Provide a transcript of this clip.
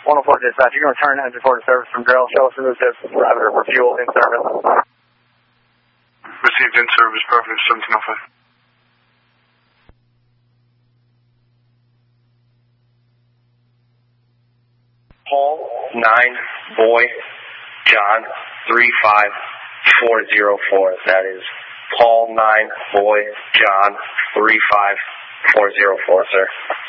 104 dispatch, you can return engine 4 to service from drill. Show us who this is. Parameter for fuel in service. Received in service, perfect, 1705. Paul 9, boy, John 35404. That is Paul 9, boy, John 35404, sir.